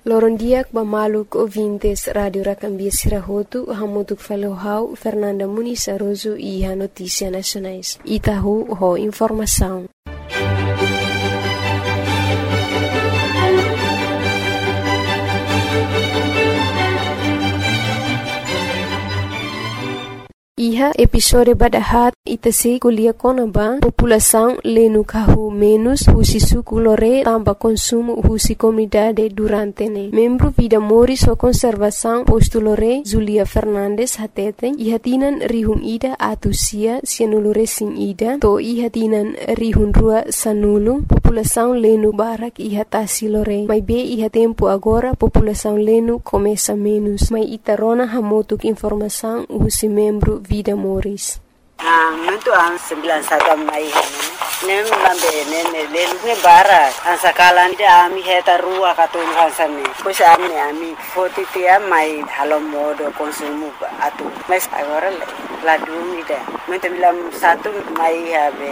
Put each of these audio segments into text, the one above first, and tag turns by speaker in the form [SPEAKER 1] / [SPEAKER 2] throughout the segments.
[SPEAKER 1] Loron diak ba Maluku ouvintes Radio Rakambia Sirahotu, hamutuk falohau Fernanda Muniz Aroso e a Notícia Nacionais. Itahu ho informação. Iha episode badahat itase kulia konaba população lenu kahu menos husi suku lore tamba consumo husi comunidade durante ne. Membro Vida Moris o conservação posto lore Zulia Fernandes hatete ihatinan rihun ida atusia sianulore sin ida to ihatinan rihun rua sanulung população lenu barak ihatasi lore. Mai be iha tempo agora população lenu começa menos. Mai itarona hamotuk informação husi membro Vida Moris.
[SPEAKER 2] Muito an 91 mai nem lambe nem lelune bara an sakalan dia ami heta rua katun hansane pois ami fotitia mai halo modo konsumo atu mas agora la dumida muito bilam 1 mai habe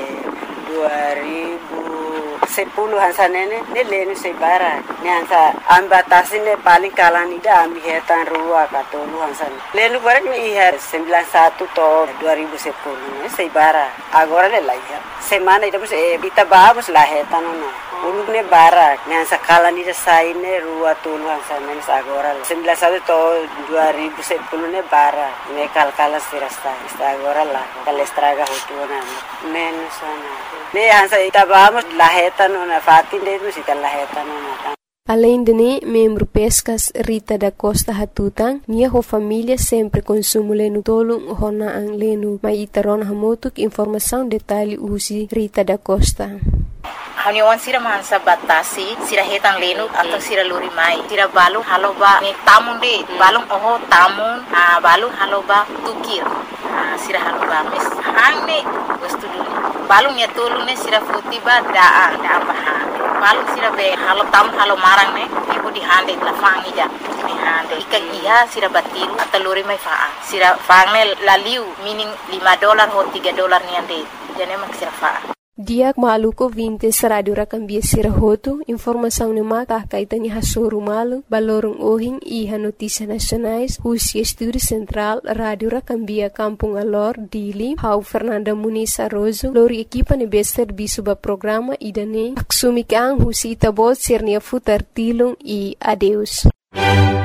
[SPEAKER 2] 2010 hansanene ne lenu se bara ne hansa ambatasine paling kalan ida ami hetan rua katun hansan lenu barak ni iha 91 to 2010 se bara agora le laia semana ida bus kita babus la hetan no ulune bara ne hansa kalan ida saine rua tulu hansan ne agora 91 to 2010 ne bara ne kalkala sirasta agora la kalestraga hutuna menos sana ne hansa ita babus la hetan no fatin de mus ita la hetan no.
[SPEAKER 1] Além de ne, membro Pescas Rita da Costa Hatutang, nia ho família sempre consumo lenu tolong hona ang lenu. Mai itaron hamotuk informação detalhe usi Rita da Costa.
[SPEAKER 3] Haniwan sira mansa batasi sira hetang lenu atau sira luri mai sira balung haloba ni tamun de balung oho tamun balung haloba tukir sira haloba mes hangne wastu dulu balung ya tolu ne sira futiba daa baha balung sira be halo tamun halo marang ne ibu di hande la fangi ja ni hande ikan iya sira batiru atau luri mai faa sira fangne laliu meaning $5 ho $3 ni ande jane mak sira faa.
[SPEAKER 1] Diak Maluku ouvintes Radio Rakambia Sirahotu, informação ni mata kaitan ni hasoru malu, balorong ohing iha Notícia Nacionais, husi Estúdio Central Radio Rakambia Kampung Alor, Dili, hau Fernanda Muniz Aroso, lori equipa ni bester bisuba programa idane, aksumik ang husi itabot sirnia futar tilung e adeus.